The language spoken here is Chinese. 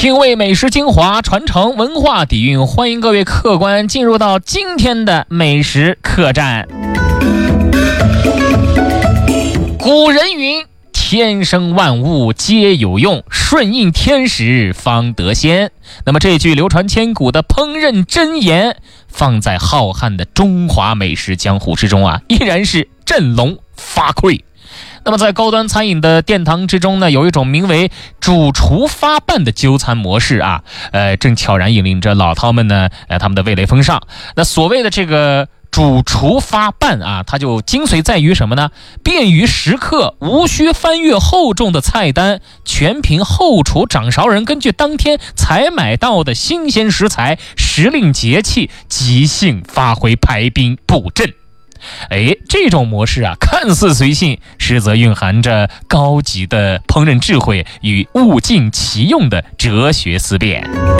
品味美食精华，传承文化底蕴，欢迎各位客官进入到今天的美食客栈。古人云，天生万物皆有用，顺应天时方得鲜。那么这句流传千古的烹饪箴言，放在浩瀚的中华美食江湖之中依然是振聋发聩。那么在高端餐饮的殿堂之中呢，有一种名为主厨发办的就餐模式正悄然引领着老饕们呢他们的味蕾风尚。那所谓的这个主厨发办它就精髓在于什么呢？便于食客无需翻阅厚重的菜单，全凭后厨掌勺人根据当天采买到的新鲜食材，时令节气即兴发挥，排兵布阵。这种模式看似随性，实则蕴含着高级的烹饪智慧与物尽其用的哲学思辨。